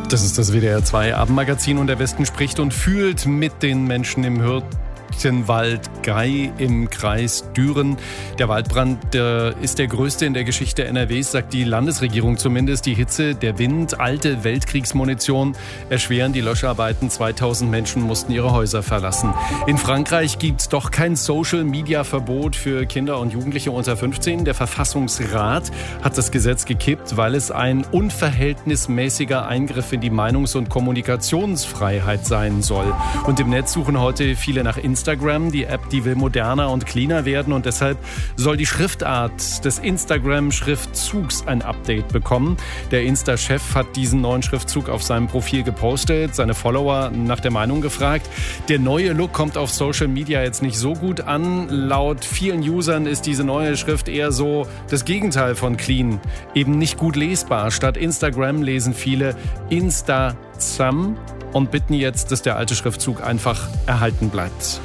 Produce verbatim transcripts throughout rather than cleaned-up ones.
Das ist das W D R zwei Abendmagazin und der Westen spricht und fühlt mit den Menschen im Hürtgenwald Gei im Kreis Düren. Der Waldbrand der ist der größte in der Geschichte N R Ws, sagt die Landesregierung zumindest. Die Hitze, der Wind, alte Weltkriegsmunition erschweren die Löscharbeiten. zweitausend Menschen mussten ihre Häuser verlassen. In Frankreich gibt es doch kein Social-Media-Verbot für Kinder und Jugendliche unter fünfzehn. Der Verfassungsrat hat das Gesetz gekippt, weil es ein unverhältnismäßiger Eingriff in die Meinungs- und Kommunikationsfreiheit sein soll. Und im Netz suchen heute viele nach Instagram. Die App, die will moderner und cleaner werden und deshalb soll die Schriftart des Instagram-Schriftzugs ein Update bekommen. Der Insta-Chef hat diesen neuen Schriftzug auf seinem Profil gepostet, seine Follower nach der Meinung gefragt. Der neue Look kommt auf Social Media jetzt nicht so gut an. Laut vielen Usern ist diese neue Schrift eher so das Gegenteil von clean, eben nicht gut lesbar. Statt Instagram lesen viele Insta-Zam und bitten jetzt, dass der alte Schriftzug einfach erhalten bleibt.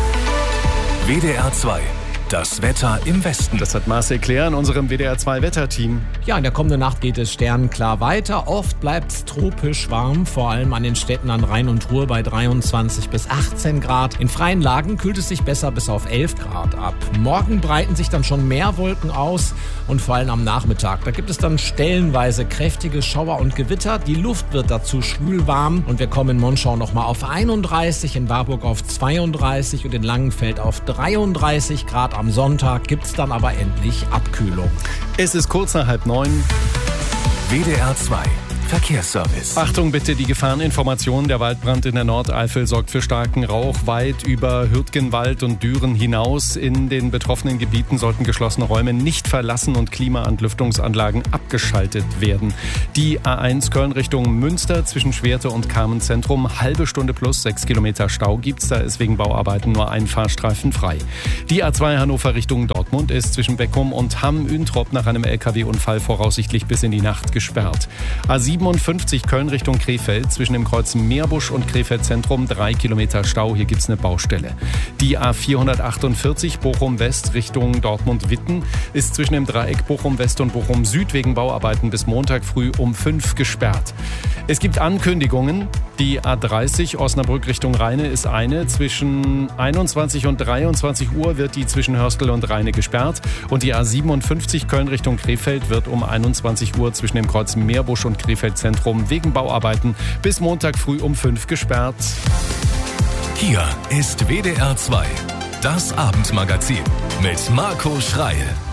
W D R zwei. Das Wetter im Westen. Das hat Marcel Claire in unserem W D R zwei Wetterteam. Ja, in der kommenden Nacht geht es sternenklar weiter. Oft bleibt es tropisch warm, vor allem an den Städten an Rhein und Ruhr bei dreiundzwanzig bis achtzehn Grad. In freien Lagen kühlt es sich besser bis auf elf Grad ab. Morgen breiten sich dann schon mehr Wolken aus und vor allem am Nachmittag. Da gibt es dann stellenweise kräftige Schauer und Gewitter. Die Luft wird dazu schwül warm und wir kommen in Monschau nochmal auf einunddreißig, in Warburg auf zweiunddreißig und in Langenfeld auf dreiunddreißig Grad. Am Sonntag gibt es dann aber endlich Abkühlung. Es ist kurz nach halb neun. W D R zwei Verkehrsservice. Achtung bitte, die Gefahreninformation. Der Waldbrand in der Nordeifel sorgt für starken Rauch weit über Hürtgenwald und Düren hinaus. In den betroffenen Gebieten sollten geschlossene Räume nicht verlassen und Klimaantlüftungsanlagen abgeschaltet werden. Die A eins Köln Richtung Münster zwischen Schwerte und Carmen-Zentrum. Halbe Stunde plus sechs Kilometer Stau gibt's. Da ist wegen Bauarbeiten nur ein Fahrstreifen frei. Die A zwei Hannover Richtung Dortmund ist zwischen Beckum und Hamm-Üntrop nach einem L K W-Unfall voraussichtlich bis in die Nacht gesperrt. A siebenundfünfzig Köln Richtung Krefeld zwischen dem Kreuz Meerbusch und Krefeld Zentrum drei Kilometer Stau. Hier gibt's eine Baustelle. Die A vierhundertachtundvierzig Bochum West Richtung Dortmund-Witten ist zwischen dem Dreieck Bochum West und Bochum Süd wegen Bauarbeiten bis Montag früh um fünf gesperrt. Es gibt Ankündigungen. Die A dreißig Osnabrück Richtung Rheine ist eine. Zwischen einundzwanzig und dreiundzwanzig Uhr wird die zwischen Hörstel und Rheine gesperrt. Und die A siebenundfünfzig Köln Richtung Krefeld wird um einundzwanzig Uhr zwischen dem Kreuz Meerbusch und Krefeld Zentrum wegen Bauarbeiten bis Montag früh um fünf gesperrt. Hier ist W D R zwei, das Abendmagazin mit Marco Schreil.